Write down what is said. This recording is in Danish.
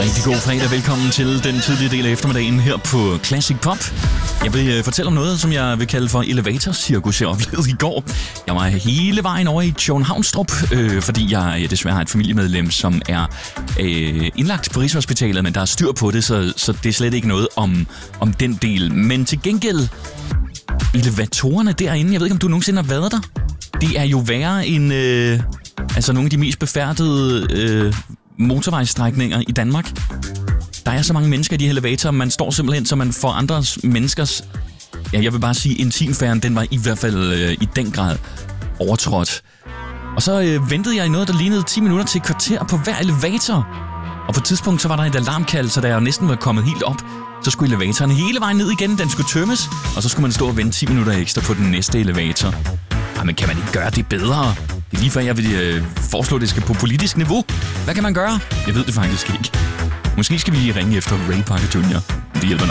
Rigtig god fredag. Velkommen til den tidlige del af eftermiddagen her på Classic Pop. Jeg vil fortælle om noget, som jeg vil kalde for elevatorcirkus, jeg oplevede i går. Jeg var hele vejen over i Københavnstrup, fordi jeg desværre har et familiemedlem, som er indlagt på Rigshospitalet, men der er styr på det, så det er slet ikke noget om den del. Men til gengæld, elevatorerne derinde, jeg ved ikke, om du nogensinde har været der. Det er jo værre end nogle af de mest befærdede motorvejsstrækninger i Danmark. Der er så mange mennesker i de elevatorer, man står simpelthen, så man får andres menneskers, jeg vil bare sige, intimsfæren, den var i hvert fald i den grad overtrådt. Og så ventede jeg i noget, der lignede 10 minutter til et kvarter på hver elevator. Og på et tidspunkt, så var der et alarmkald, så da jeg næsten var kommet helt op, så skulle elevatoren hele vejen ned igen, den skulle tømmes, og så skulle man stå og vente 10 minutter ekstra på den næste elevator. Men kan man ikke gøre det bedre? Det er lige før, jeg vil foreslå, at det skal på politisk niveau. Hvad kan man gøre? Jeg ved det faktisk ikke. Måske skal vi lige ringe efter Ray Parker Jr. Det hjælper